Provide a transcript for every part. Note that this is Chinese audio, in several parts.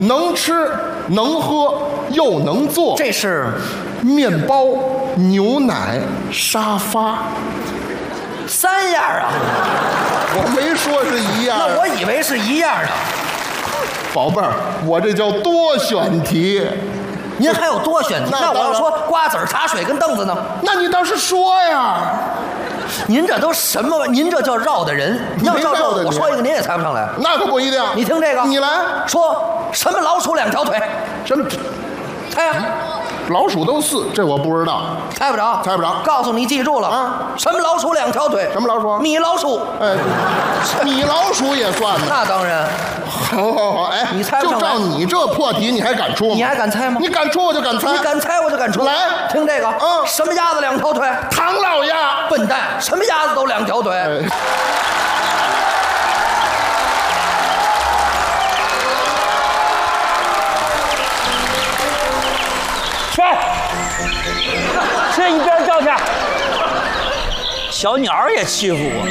能吃能喝又能做， 这是面包、牛奶、沙发。 3样啊？ 我没说是一样。 那我以为是一样的。 宝贝儿，我这叫多选题。 您还有多选题？那我要说瓜子、茶水跟凳子呢？ 那你倒是说呀！ 您这都什么？您这叫绕的人。要照这，我说一个您也猜不上来。 那可不一定。 你听这个， 你来说什么老鼠2条腿？ 什么？ 猜呀！ 老鼠都4，这我不知道。 猜不着， 猜不着。 告诉你，记住了啊！什么老鼠2条腿？ 什么老鼠？ 米老鼠。 哎，米老鼠也算呢。 那当然。 好，哎， 你猜不上来。 就照你这破题，你还敢出吗？ 你还敢猜吗？ 你敢出我就敢猜。 你敢猜我就敢出。 来， 听这个。什么鸭子2条腿？ 唐老鸭。 笨蛋，什么鸭子都2条腿。 去一边叫去！小鸟也欺负我。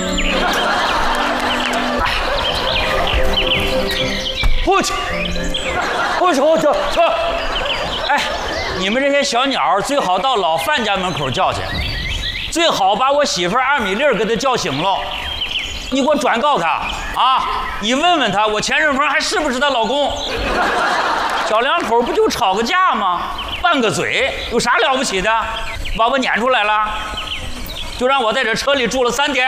不去！哎，你们这些小鸟最好到老范家门口叫去，最好把我媳妇2米粒给她叫醒了。你给我转告她啊！你问问她，我钱顺风还是不是她老公？小两口不就吵个架吗？拌个嘴有啥了不起的？把我撵出来了，就让我在这车里住了3天。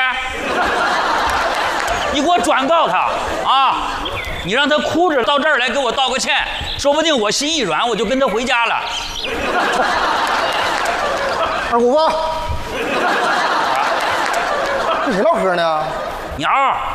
你给我转告他啊！你让他哭着到这儿来给我道个歉，说不定我心一软，我就跟他回家了。 二姑父，跟谁唠嗑呢？ 鸟。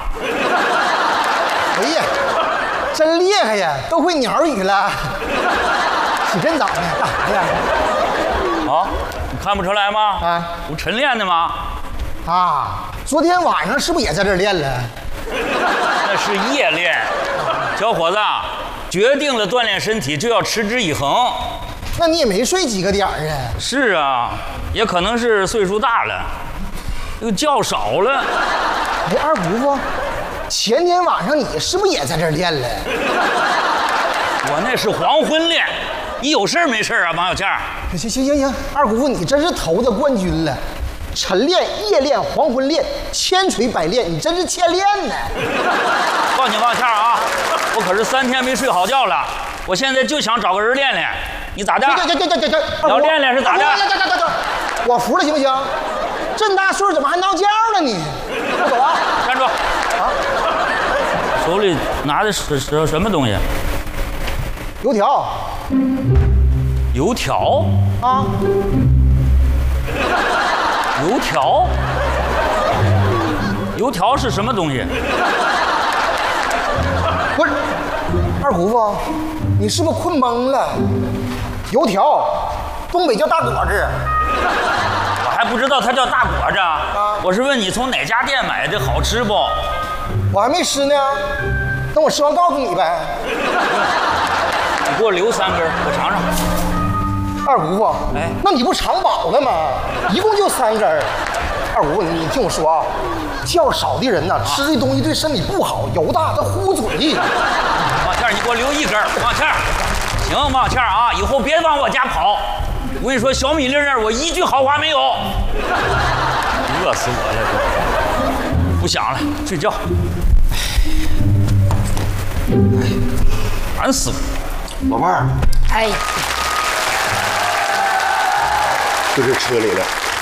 哎呀，真厉害呀，都会鸟语了。起真早呢，干啥呀？ 啊，你看不出来吗？ 啊， 我晨练的吗？ 啊，昨天晚上是不是也在这儿练了？ 那是夜练，小伙子，决定了锻炼身体就要持之以恒。 那你也没睡几个点儿啊？ 是啊，也可能是岁数大了，这个觉少了。 哎，二姑父，前天晚上你是不是也在这儿练了？ 我那是黄昏练。你有事没事啊，王小倩？ 行，二姑父你真是头的冠军了，晨练、夜练、黄昏练，千锤百炼，你真是欠练呢。 告诉你王小倩啊，我可是3天没睡好觉了，我现在就想找个人练练，你咋的？ 这， 要练练是咋的？ 我服了行不行？这么大岁数怎么还闹觉呢你？快走啊！ 站住！啊！手里拿的是什么东西？ 油条。 油条啊！ 油条？油条是什么东西？ 不是，二姑父，你是不是困懵了？油条，东北叫大果子。 我还不知道它叫大果子。我是问你从哪家店买的，好吃不？ 我还没吃呢，等我吃完告诉你呗。 你给我留3根，我尝尝。 二姑父， 哎， 那你不尝饱了吗？一共就3根。二姑父，你听我说啊，觉少的人呢，吃这东西对身体不好，油大它糊嘴。 王倩，你给我留1根。王倩，行，王倩啊，以后别往我家跑。我跟你说，小米粒那儿我一句好话没有。饿死我了，不想了，睡觉。哎，烦死我！ 老伴儿， 哎， 就这车里了。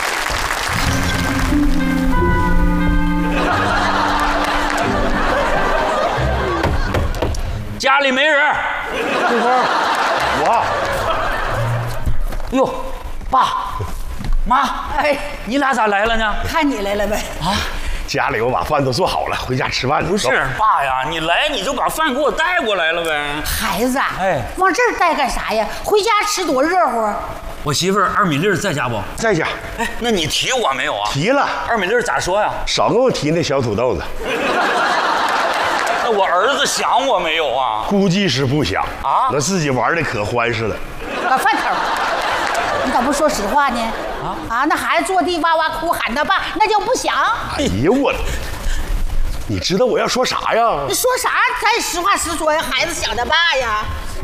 家里没人。 顺风，我。 哟，爸，妈， 哎， 你俩咋来了呢？ 看你来了呗。 啊， 家里我把饭都做好了，回家吃饭去。 不是，爸呀，你来你就把饭给我带过来了呗。 孩子， 哎， 往这儿带干啥呀？回家吃多热乎。 我媳妇儿2米粒在家不？ 在家。 哎，那你提我没有啊？ 提了。 2米粒咋说呀？ 少跟我提那小土豆子。 那我儿子想我没有啊？ 估计是不想啊。 我自己玩的可欢实了。 老饭头，你咋不说实话呢？那孩子坐地哇哇哭喊他爸，那叫不想。 哎呀我， 你知道我要说啥呀？ 你说啥？咱实话实说呀，孩子想他爸呀。